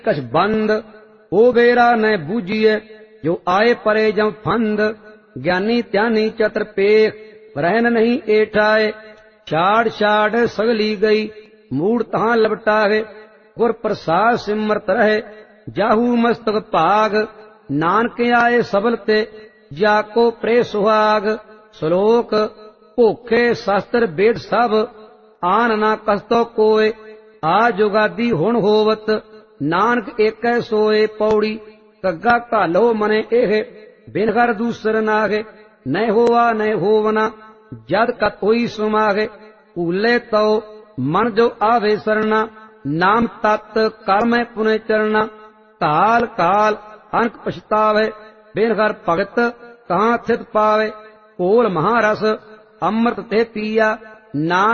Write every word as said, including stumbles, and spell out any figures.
कछ बंद ओ बेरा न बूझिए जो आए परे जम फंद। ज्ञानी त्यानी चतर पेख रहन नहीं एठाए। छाड़ छाड़ सगली गई मूड तहां लपटावे। गुर प्रसाद सिमरत रहे जाहू मस्तक भाग। नानक आए सबल ते जाको प्रे सुहाग। श्लोक भूखे शस्त्र बेट सब आन ना कस्तो कोय। आ जुगादी हुण होवत नानक एकै सोए। पौड़ी कग्गा घालो मने एह बिन घर दूसर नागे। न होवा न होवना जद कत होई सुमागे। भूले तो मन जो आवे सरना नाम तत् कर्म पुने चरना। काल काल अनक पछतावे बिन घर भगत कहाँ स्थित पावे। कोल महारस अमृत ते पिया नानक